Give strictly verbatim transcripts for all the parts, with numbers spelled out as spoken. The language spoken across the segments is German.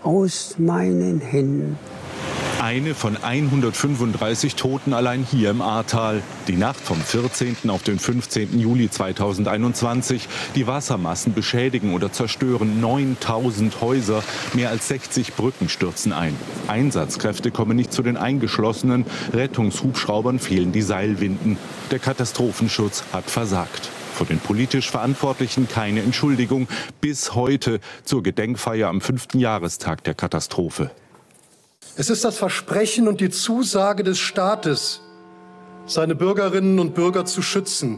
aus meinen Händen. Eine von hundertfünfunddreißig Toten allein hier im Ahrtal. Die Nacht vom vierzehnten auf den fünfzehnten Juli zweitausendeinundzwanzig. Die Wassermassen beschädigen oder zerstören neuntausend Häuser. Mehr als sechzig Brücken stürzen ein. Einsatzkräfte kommen nicht zu den Eingeschlossenen. Rettungshubschraubern fehlen die Seilwinden. Der Katastrophenschutz hat versagt. Vor den politisch Verantwortlichen keine Entschuldigung. Bis heute zur Gedenkfeier am fünften Jahrestag der Katastrophe. Es ist das Versprechen und die Zusage des Staates, seine Bürgerinnen und Bürger zu schützen.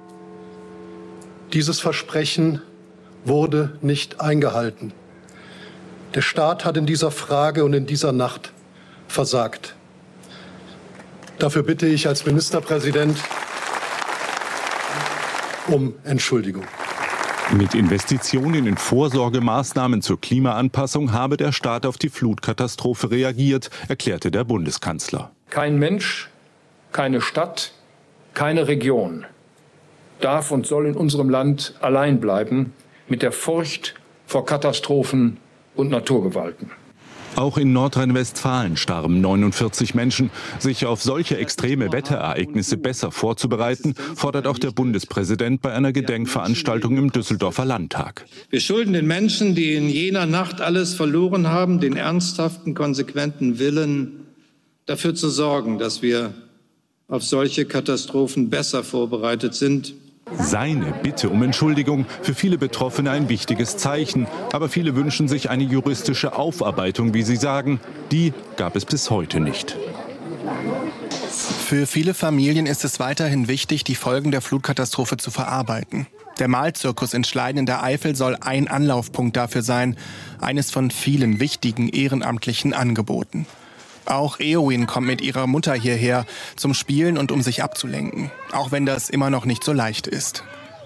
Dieses Versprechen wurde nicht eingehalten. Der Staat hat in dieser Frage und in dieser Nacht versagt. Dafür bitte ich als Ministerpräsident um Entschuldigung. Mit Investitionen in Vorsorgemaßnahmen zur Klimaanpassung habe der Staat auf die Flutkatastrophe reagiert, erklärte der Bundeskanzler. Kein Mensch, keine Stadt, keine Region darf und soll in unserem Land allein bleiben mit der Furcht vor Katastrophen und Naturgewalten. Auch in Nordrhein-Westfalen starben neunundvierzig Menschen. Sich auf solche extreme Wetterereignisse besser vorzubereiten, fordert auch der Bundespräsident bei einer Gedenkveranstaltung im Düsseldorfer Landtag. Wir schulden den Menschen, die in jener Nacht alles verloren haben, den ernsthaften, konsequenten Willen, dafür zu sorgen, dass wir auf solche Katastrophen besser vorbereitet sind. Seine Bitte um Entschuldigung, für viele Betroffene ein wichtiges Zeichen. Aber viele wünschen sich eine juristische Aufarbeitung, wie sie sagen. Die gab es bis heute nicht. Für viele Familien ist es weiterhin wichtig, die Folgen der Flutkatastrophe zu verarbeiten. Der Malzirkus in Schleiden in der Eifel soll ein Anlaufpunkt dafür sein. Eines von vielen wichtigen ehrenamtlichen Angeboten. Auch Eowyn kommt mit ihrer Mutter hierher zum Spielen und um sich abzulenken. Auch wenn das immer noch nicht so leicht ist.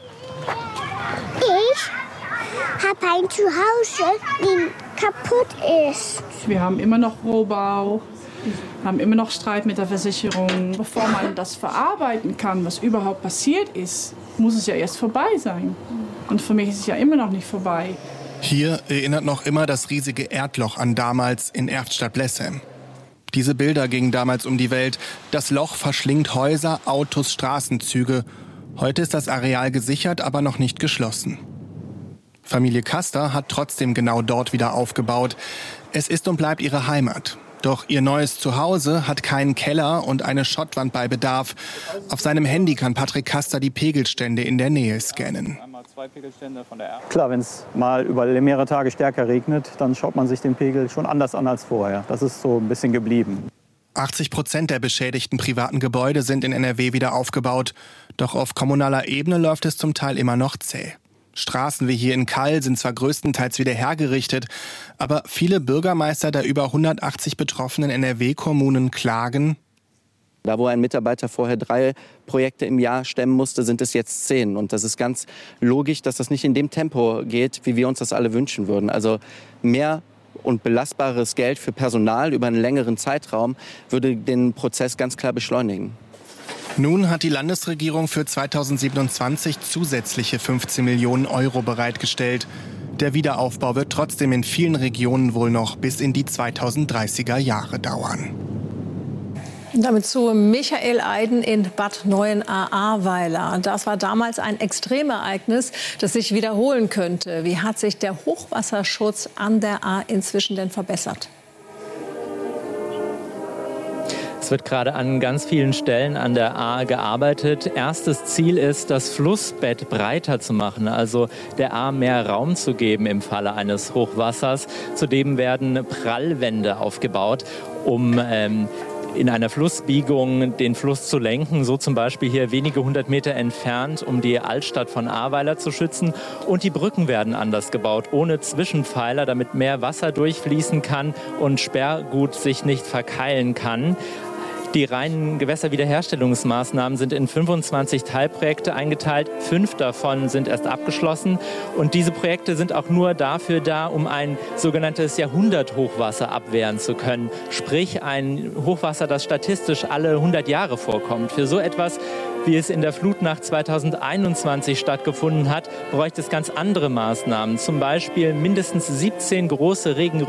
Ich habe ein Zuhause, das kaputt ist. Wir haben immer noch Rohbau, haben immer noch Streit mit der Versicherung. Bevor man das verarbeiten kann, was überhaupt passiert ist, muss es ja erst vorbei sein. Und für mich ist es ja immer noch nicht vorbei. Hier erinnert noch immer das riesige Erdloch an damals in Erftstadt-Blessem. Diese Bilder gingen damals um die Welt. Das Loch verschlingt Häuser, Autos, Straßenzüge. Heute ist das Areal gesichert, aber noch nicht geschlossen. Familie Kaster hat trotzdem genau dort wieder aufgebaut. Es ist und bleibt ihre Heimat. Doch ihr neues Zuhause hat keinen Keller und eine Schottwand bei Bedarf. Auf seinem Handy kann Patrick Kaster die Pegelstände in der Nähe scannen. Klar, wenn es mal über mehrere Tage stärker regnet, dann schaut man sich den Pegel schon anders an als vorher. Das ist so ein bisschen geblieben. achtzig Prozent der beschädigten privaten Gebäude sind in N R W wieder aufgebaut. Doch auf kommunaler Ebene läuft es zum Teil immer noch zäh. Straßen wie hier in Kall sind zwar größtenteils wieder hergerichtet, aber viele Bürgermeister der über hundertachtzig betroffenen N R W-Kommunen klagen: Da, wo ein Mitarbeiter vorher drei Projekte im Jahr stemmen musste, sind es jetzt zehn. Und das ist ganz logisch, dass das nicht in dem Tempo geht, wie wir uns das alle wünschen würden. Also mehr und belastbares Geld für Personal über einen längeren Zeitraum würde den Prozess ganz klar beschleunigen. Nun hat die Landesregierung für zweitausendsiebenundzwanzig zusätzliche fünfzehn Millionen Euro bereitgestellt. Der Wiederaufbau wird trotzdem in vielen Regionen wohl noch bis in die zweitausenddreißiger Jahre dauern. Und damit zu Michael Eiden in Bad Neuenahr-Ahrweiler. Das war damals ein Extremereignis, das sich wiederholen könnte. Wie hat sich der Hochwasserschutz an der Ahr inzwischen denn verbessert? Es wird gerade an ganz vielen Stellen an der Ahr gearbeitet. Erstes Ziel ist, das Flussbett breiter zu machen, also der Ahr mehr Raum zu geben im Falle eines Hochwassers. Zudem werden Prallwände aufgebaut, um ähm, in einer Flussbiegung den Fluss zu lenken, so zum Beispiel hier wenige hundert Meter entfernt, um die Altstadt von Ahrweiler zu schützen. Und die Brücken werden anders gebaut, ohne Zwischenpfeiler, damit mehr Wasser durchfließen kann und Sperrgut sich nicht verkeilen kann. Die reinen Gewässerwiederherstellungsmaßnahmen sind in fünfundzwanzig Teilprojekte eingeteilt. Fünf davon sind erst abgeschlossen. Und diese Projekte sind auch nur dafür da, um ein sogenanntes Jahrhunderthochwasser abwehren zu können. Sprich ein Hochwasser, das statistisch alle hundert Jahre vorkommt. Für so etwas, wie es in der Flutnacht zweitausendeinundzwanzig stattgefunden hat, bräuchte es ganz andere Maßnahmen. Zum Beispiel mindestens siebzehn große Regenrückstände